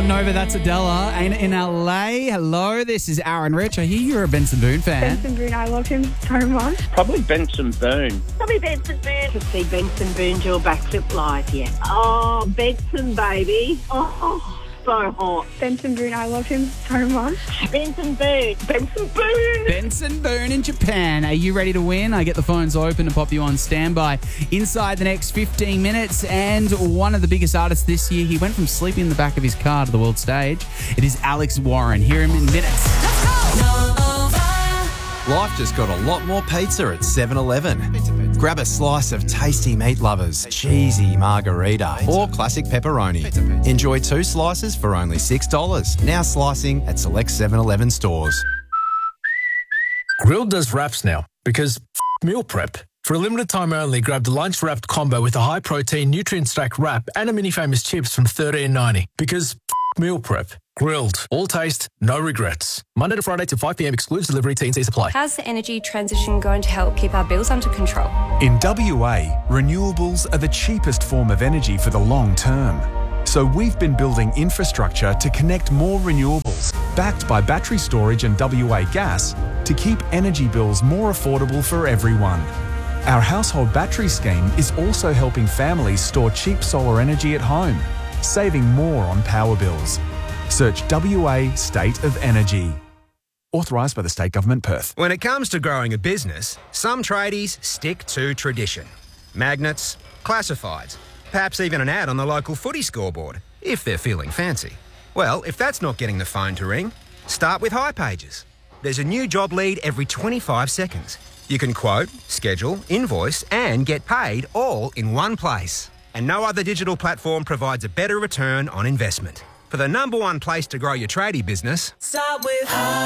Nova, that's Adela. Ain't it in LA? Hello, this is Aaron Rich. I hear you're a Benson Boone fan. Benson Boone, I love him so much. Probably Benson Boone. Probably Benson Boone. To see Benson Boone do a backflip live, yeah. Oh, Benson, baby. Oh, so hot. Benson Boone, I love him so much. Benson Boone. Benson Boone. Benson Boone in Japan. Are you ready to win? I get the phones open and pop you on standby inside the next 15 minutes. And one of the biggest artists this year, he went from sleeping in the back of his car to the world stage. It is Alex Warren. Hear him in minutes. Let's go! Life just got a lot more pizza at 7-Eleven. Grab a slice of tasty meat lovers, cheesy margarita or classic pepperoni. Enjoy 2 slices for only $6. Now slicing at select 7-Eleven stores. Grilled does wraps now because meal prep. For a limited time only, grab the lunch wrapped combo with a high protein nutrient stacked wrap and a mini famous chips from $13.90 because meal prep. Grilled. All taste, no regrets. Monday to Friday to 5 p.m. excludes delivery, T&C supply. How's the energy transition going to help keep our bills under control? In WA, renewables are the cheapest form of energy for the long term. So we've been building infrastructure to connect more renewables, backed by battery storage and WA Gas, to keep energy bills more affordable for everyone. Our household battery scheme is also helping families store cheap solar energy at home, saving more on power bills. Search WA State of Energy. Authorised by the State Government, Perth. When it comes to growing a business, some tradies stick to tradition. Magnets, classifieds, perhaps even an ad on the local footy scoreboard, if they're feeling fancy. Well, if that's not getting the phone to ring, start with hipages. There's a new job lead every 25 seconds. You can quote, schedule, invoice and get paid all in one place. And no other digital platform provides a better return on investment. For the #1 place to grow your tradie business, Start with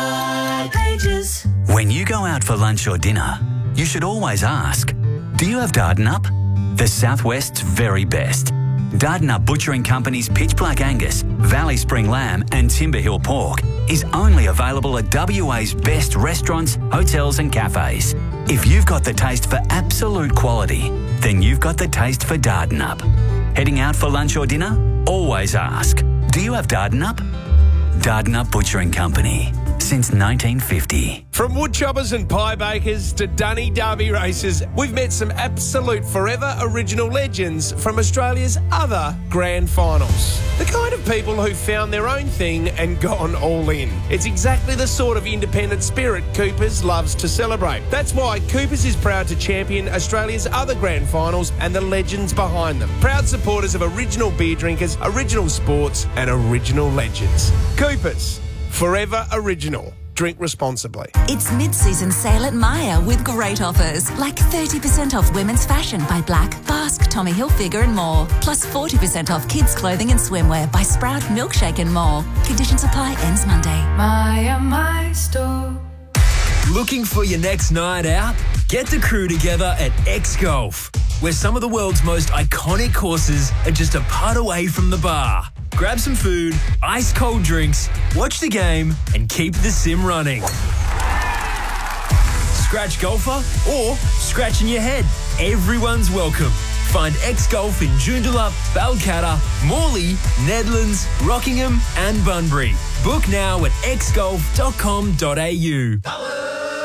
hipages. When you go out for lunch or dinner, you should always ask, do you have Dardanup? The Southwest's very best. Dardanup Butchering Company's Pitch Black Angus, Valley Spring Lamb and Timber Hill Pork is only available at WA's best restaurants, hotels and cafes. If you've got the taste for absolute quality, then you've got the taste for Dardanup. Heading out for lunch or dinner? Always ask, do you have Dardanup? Dardanup Butchering Company, since 1950. From woodchoppers and pie bakers to Dunny Derby racers, we've met some absolute forever original legends from Australia's other grand finals. The kind of people who found their own thing and gone all in. It's exactly the sort of independent spirit Coopers loves to celebrate. That's why Coopers is proud to champion Australia's other grand finals and the legends behind them. Proud supporters of original beer drinkers, original sports and original legends. Coopers, forever original. Drink responsibly. It's mid-season sale at Myer with great offers, like 30% off women's fashion by Black, Basque, Tommy Hilfiger and more. Plus 40% off kids' clothing and swimwear by Sprout, Milkshake and more. Conditions apply, ends Monday. Myer, my store. Looking for your next night out? Get the crew together at X Golf, where some of the world's most iconic courses are just a putt away from the bar. Grab some food, ice cold drinks, watch the game, and keep the sim running. Scratch golfer or scratching your head. Everyone's welcome. Find X Golf in Joondalup, Balcatta, Morley, Nedlands, Rockingham, and Bunbury. Book now at xgolf.com.au.